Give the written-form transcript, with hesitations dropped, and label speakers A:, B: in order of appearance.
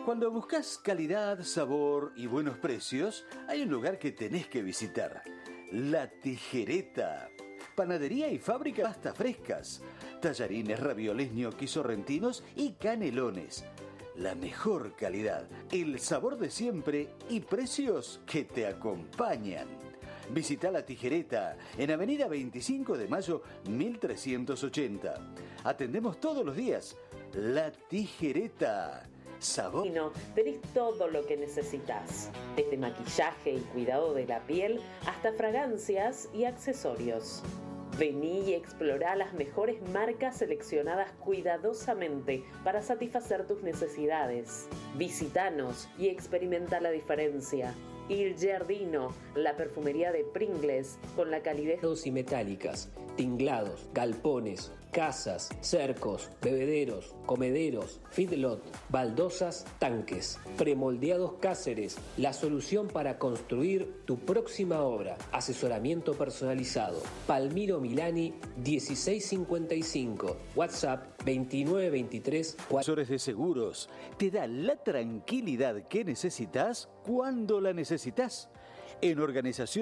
A: Cuando buscas calidad, sabor y buenos precios, hay un lugar que tenés que visitar. La Tijereta. Panadería y fábrica de pastas frescas. Tallarines, ravioles, ñoquis sorrentinos y canelones. La mejor calidad, el sabor de siempre y precios que te acompañan. Visita La Tijereta en Avenida 25 de Mayo 1380. Atendemos todos los días. La Tijereta. Sabor.
B: Tenés todo lo que necesitas, desde maquillaje y cuidado de la piel hasta fragancias y accesorios. Vení y explorá las mejores marcas seleccionadas cuidadosamente para satisfacer tus necesidades. Visítanos y experimenta la diferencia. Il Giardino, la perfumería de Pringles, con la calidez
C: y metálicas, tinglados, galpones, casas, cercos, bebederos, comederos, feedlot, baldosas, tanques, premoldeados Cáceres, la solución para construir tu próxima obra. Asesoramiento personalizado. Palmiro Milani 1655, WhatsApp 2923.
A: Asesores de seguros te da la tranquilidad que necesitas cuando la necesitas. En organización